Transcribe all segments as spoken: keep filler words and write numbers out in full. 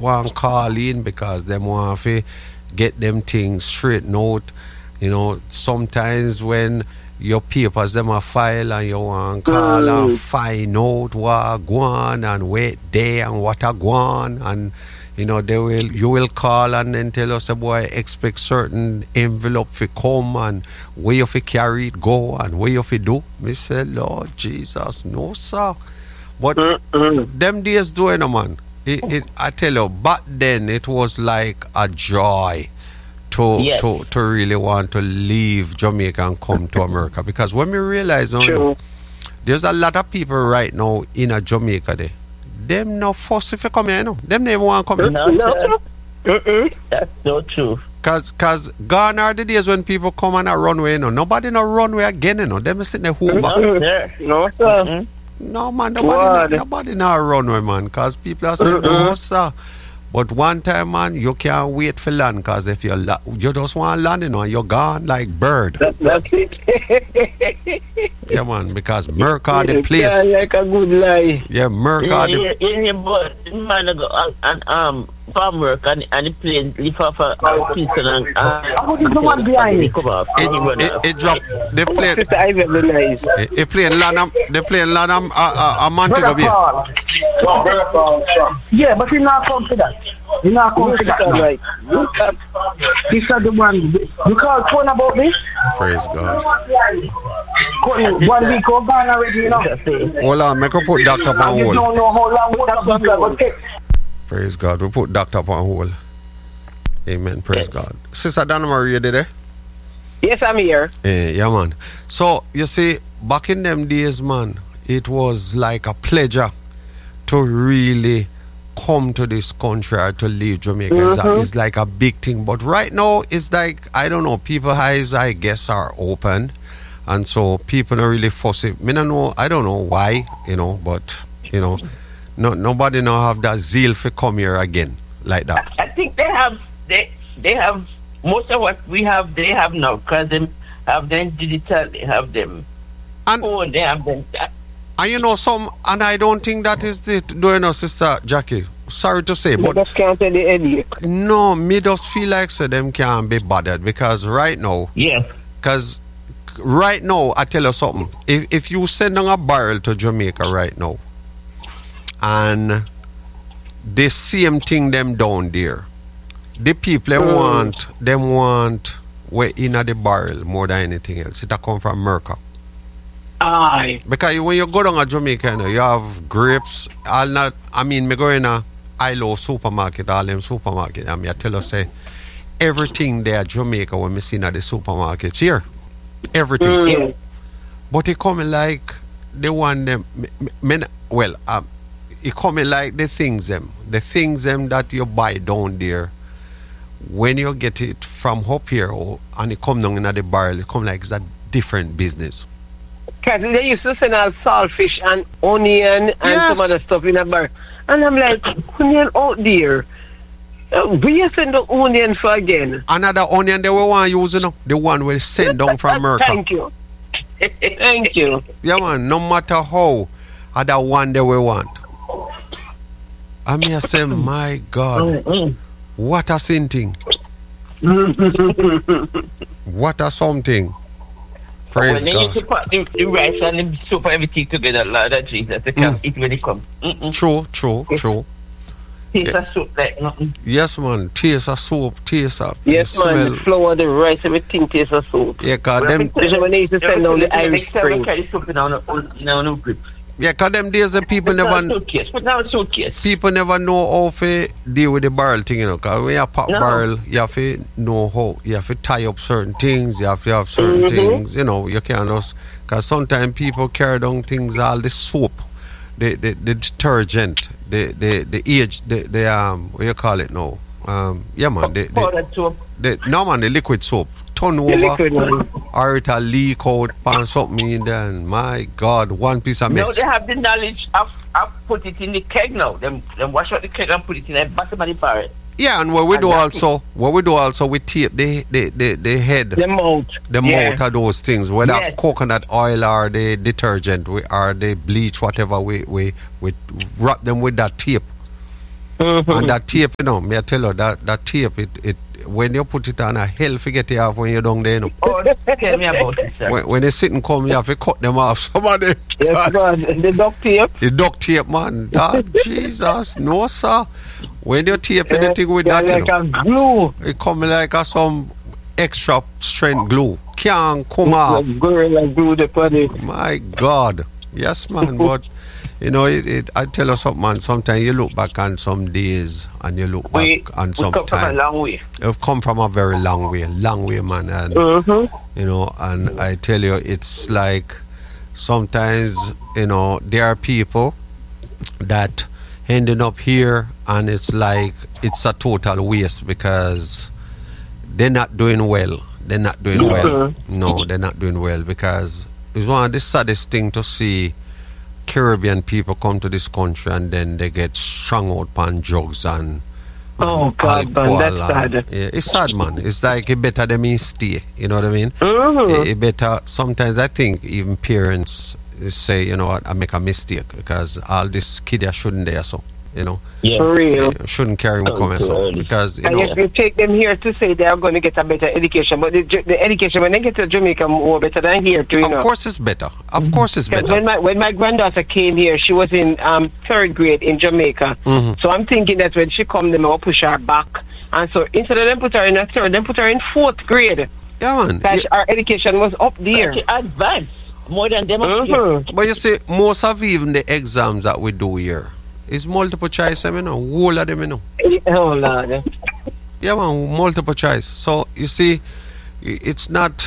go and call in because them want to get them things straightened out. You know, sometimes when your papers them are file and you want to call mm. and find out what go on and wait there and what are go on, and you know they will you will call and then tell us, boy, expect certain envelope to come and where you fi carry it go and where you fi do. Me say, Lord Jesus, no sir. But mm-hmm. them days doing no man. It, it I tell you, back then it was like a joy to yes. to to really want to leave Jamaica and come to America, because when we realize oh, there's a lot of people right now in a Jamaica there. Them no fuss if you come here, no. Them never want to come here. No, no. Mm-mm. That's so true. Cause, cause gone are the days when people come on a runway, you know. Nobody no runway again, you know. Them sitting there Hoover. No, sir. No, sir. Mm-hmm. No, man. Nobody, no, nobody no runway, man. Cause people are saying, mm-hmm. no, sir. But one time, man, you can't wait for land, cause if you la- you just want land, you know, and you're gone like bird. That, that's it. Yeah, man, because Merca the place. Sound like a good lie. Yeah, Merca yeah, the. Yeah, yeah, but man, go and, and um farm work and and the plane lift off a Kingston and. How is the one behind it? It, it, it dropped the plane. It, it plane land. Um, the plane land. Um, a a Montego Bay. Yeah, but he not come to that. He not come to that. Right. He said the one. You called phone about this? Praise God. One week or gone already, you know. Hold on, make her put doctor on hold. You don't know how long would that be. Praise God. We put doctor on hold. Amen. Praise yeah. God. Sister Donna Maria, did there? Yes, I'm here. Yeah, yeah, man. So, you see, back in them days, man, it was like a pleasure to really come to this country or to leave Jamaica. Mm-hmm. It's, a, it's like a big thing. But right now, it's like, I don't know, people's eyes, I guess, are open. And so people are really fussy. Me don't know, I don't know why, you know, but, you know, no, nobody now have that zeal for come here again like that. I, I think they have, they they have, most of what we have, they have now, because they have them digital, they have them and, phone, they have them. And you know, some, and I don't think that is it, do you know, Sister Jackie? Sorry to say, but just can't tell the idiot. No, me just feel like so them can't be bothered, because right now, yes, because right now, I tell you something. If if you send on a barrel to Jamaica right now, and the same thing them down there, the people mm. want them want we're in at the barrel more than anything else. It come from Merca. Aye. Because when you go down to Jamaica, you, know, you have grapes. I'll not. I mean, me go in a I Love supermarket, all them supermarket. I mean, I tell you say everything there Jamaica when me see at the supermarkets here. Everything. Mm. But it coming like the one them men well um it coming like the things them the things them that you buy down there, when you get it from up here oh, and it come down in the barrel, it come like it's a different business. Because they used to send out saltfish and onion and yes. some other stuff in a barrel, and I'm like, onion out there. We send the onion for again. Another onion they will want to use, you know, the one we send down from Merca. Thank you. Thank you. Yeah, man, no matter how, other one they will want. I mean, I say, my God, mm-hmm. what a sinting. What a something. Praise when God. When they used to put the, the rice and the soup and everything together, Lord of Jesus, they can't mm. eat when they come. Mm-mm. True, true, true. Taste yeah. of soup like nothing. Yes, man. Taste of soup. Taste of yes, man. Smell. The flour, the rice, everything tastes of soup. Yeah, because them. When they used to send down the Irish Spring. Yeah, because them days the people put never. Suitcase. Put down a suitcase. People never know how to deal with the barrel thing, you know. Because when you pop no. barrel, you have to know how. You have to tie up certain things. You have to have certain mm-hmm. things. You know, you can't just. Because sometimes people carry down things, all the soap, the the, the detergent, the the the age, the, the um, what you call it now? Um, yeah, man. The, powdered soap. The, no, man, the liquid soap. Turn over, or it'll leak out, pan something in there, and my God, one piece of mess. No, they have the knowledge of, of put it in the keg now. Them, them wash out the keg and put it in the bottom of the barrel. Yeah, and what we and do also, what we do also, we tape the the, the, the head, the mouth, the yeah. mouth of those things, whether yes. coconut oil or the detergent, we, or the bleach, whatever, we, we, we wrap them with that tape. Mm-hmm. And that tape, you know, me I tell you, that, that tape, it, it when you put it on a hell, forget it off when you're down there, you know. Oh, tell me about it, sir. When, when they sit and come, you have to cut them off. Some of them. Yes, God. The duct tape. The duct tape, man. That, Jesus, no, sir. When you tape anything with Yeah, that, you like know, a glue. it come like a, some extra strength glue. Can't come off. Like gorilla glue the body. My God. Yes, man. But, you know, it, it, I tell you something, man. Sometimes you look back on some days and you look back We, on we some come from a time. long way. You've come from a very long way, long way, man. And, Mm-hmm. you know, and I tell you, it's like sometimes, you know, there are people that ending up here and it's like it's a total waste because they're not doing well. They're not doing well. No, they're not doing well because it's one of the saddest thing to see Caribbean people come to this country and then they get strung out on drugs and Oh, God, man, that's and- sad. Yeah, it's sad, man. It's like it better them in stay. You know what I mean? Mm-hmm. It, it better. Sometimes I think even parents say, you know what, I make a mistake because all this kid here shouldn't there, so you know, For real. you shouldn't carry him Oh, coming too so early. because you I know. guess you take them here to say they are going to get a better education, but the, the education when they get to Jamaica more better than here too. You Of know. course, it's better. Of course, it's 'Cause better. when my when my granddaughter came here, she was in um, third grade in Jamaica. Mhm. So I'm thinking that when she come, they will push her back. And so instead of them put her in a third, them put her in fourth grade. Yeah, man. Because Yeah. our education was up there. She advanced more than them up here. Mm-hmm. But you see, most of even the exams that we do here is multiple choice. You know, whole of them, you know. Oh, Lord. Yeah, man, multiple choice. So you see, i- it's not.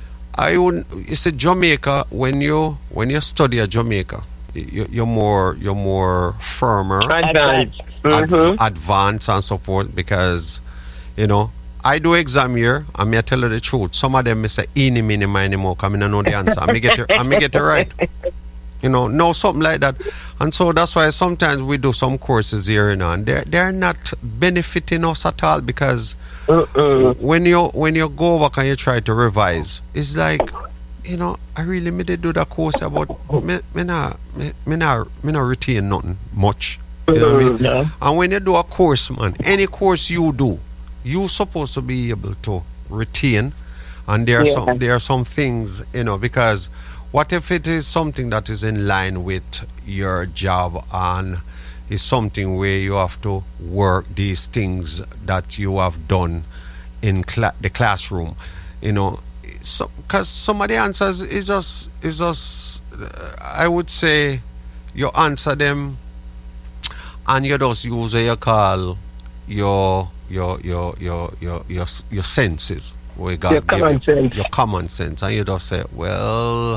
I wouldn't. You see, Jamaica. When you when you study at Jamaica, you, you're more you're more firmer, Advanced. ad- Mm-hmm. advanced, and so forth. Because you know, I do exam here. I may tell you the truth. Some of them may say, "Eeny, meeny, miny, mo." I mean, I know the answer. I may get it. I may get it right. You know, no something like that. And so that's why sometimes we do some courses here, you know, and they're they're not benefiting us at all because Mm-mm. when you when you go back and you try to revise, it's like, you know, I really me did do that course about me me not me, me not me not retain nothing much. You know what I mean? No. And when you do a course, man, any course you do, you supposed to be able to retain. And there are Yeah. some there are some things, you know, because what if it is something that is in line with your job and is something where you have to work these things that you have done in cla- the classroom, you know, so because some of the answers is just is just uh, I would say you answer them and you just use what you call your your your your your your, your senses. We got Your common sense. your common sense, and you just say, well,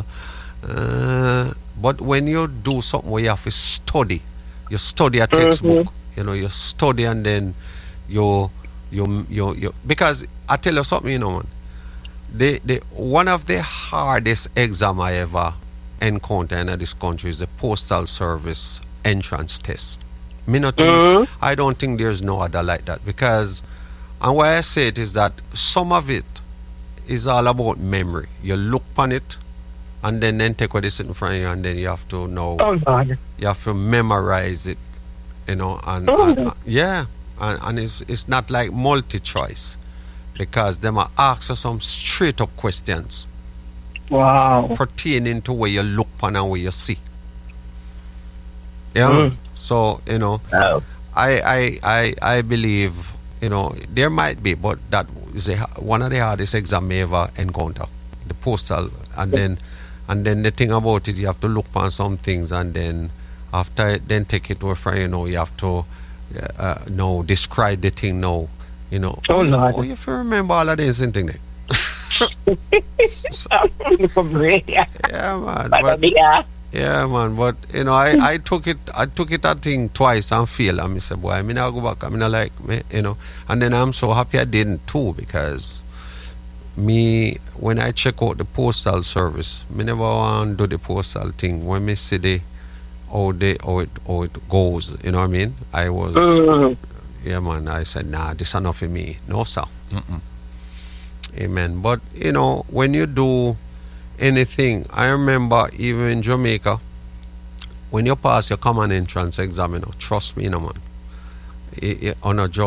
uh, but when you do something where you have to study, you study a textbook, you know, you study and then you you you you because I tell you something, you know, man, the the one of the hardest exam I ever encountered in this country is the postal service entrance test. Me not think, Mhm. I don't think there's no other like that because, and why I say it is that some of it is all about memory. You look on it, and then then take what is in front of you, and then you have to know, Oh, God. you have to memorize it, you know, and, Oh. and- uh, yeah, and, and it's it's not like multi-choice because them are ask you some straight up questions Wow. pertaining to where you look on and where you see. Yeah, Mm. man. So you know. Oh. I, I, I, I believe, you know, there might be, but that is a, one of the hardest exams I ever encounter. The postal, and then, and then the thing about it, you have to look on some things, and then after, it, then take it to a friend, you know, you have to, uh, uh, know, describe the thing now, you know. Oh, Lord. Oh, you have to remember all of this, isn't it? Yeah, man. But, Yeah. yeah, man, but you know, I, I took it, I took it that thing twice and failed. And I said, boy, I mean, I'll go back. I mean, I like me, you know. And then I'm so happy I didn't too because me, when I check out the postal service, me never want to do the postal thing. When me see the how they how it how it goes, you know what I mean? I was, Mm. yeah, man. I said, nah, this is enough for me. No, sir. Mm-mm. Amen. But you know, when you do anything, I remember even in Jamaica, when you pass your common entrance exam, you know, trust me, you know, man, i- i- on a job